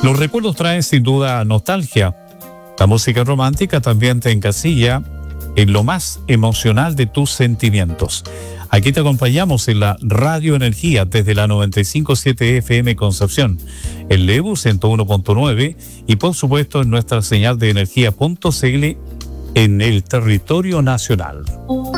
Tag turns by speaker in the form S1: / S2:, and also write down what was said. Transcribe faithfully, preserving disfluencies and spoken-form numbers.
S1: Los recuerdos traen sin duda nostalgia. La música romántica también te encasilla en lo más emocional de tus sentimientos. Aquí te acompañamos en la Radio Energía desde la noventa y cinco punto siete F M Concepción, en Lebu ciento uno punto nueve y por supuesto en nuestra señal de energía punto c l en el territorio nacional.